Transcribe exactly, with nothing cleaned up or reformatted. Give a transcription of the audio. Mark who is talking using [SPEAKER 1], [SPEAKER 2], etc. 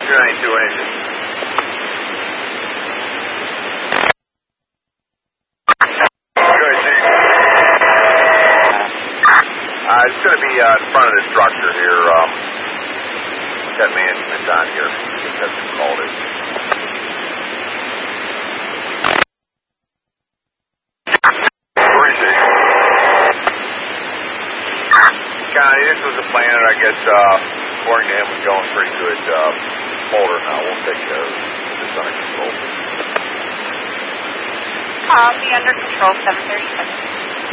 [SPEAKER 1] two ninety-two engine. Good, Chief. Uh, it's going to be uh, in front of the structure here. Um, got management on here. That's what called it. Appreciate it. Connie, this was the plan. I guess, uh, according to him, was going pretty good. Uh, folder now. We'll take care of it. It's under control.
[SPEAKER 2] I'll be under control, seven thirty-seven.